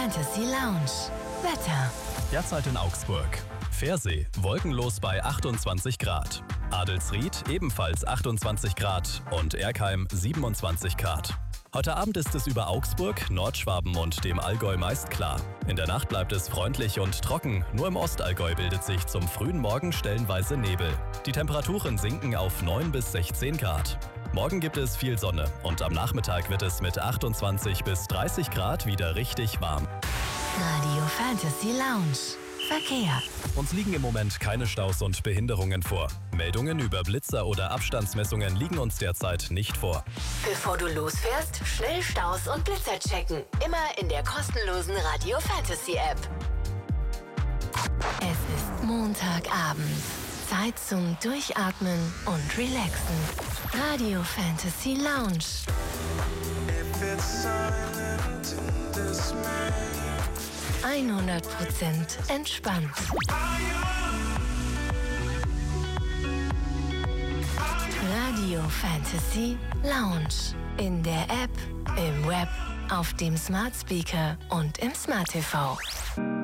Fantasy Lounge. Wetter. Derzeit in Augsburg. Pfersee, wolkenlos bei 28 Grad. Adelsried ebenfalls 28 Grad und Erkheim 27 Grad. Heute Abend ist es über Augsburg, Nordschwaben und dem Allgäu meist klar. In der Nacht bleibt es freundlich und trocken. Nur im Ostallgäu bildet sich zum frühen Morgen stellenweise Nebel. Die Temperaturen sinken auf 9 bis 16 Grad. Morgen gibt es viel Sonne und am Nachmittag wird es mit 28 bis 30 Grad wieder richtig warm. Radio Fantasy Lounge. Verkehr. Uns liegen im Moment keine Staus und Behinderungen vor. Meldungen über Blitzer oder Abstandsmessungen liegen uns derzeit nicht vor. Bevor du losfährst, schnell Staus und Blitzer checken. Immer in der kostenlosen Radio Fantasy App. Es ist Montagabend. Zeit zum Durchatmen und Relaxen. Radio Fantasy Lounge. 100% entspannt. Radio Fantasy Lounge. In der App, im Web, auf dem Smart Speaker und im Smart TV.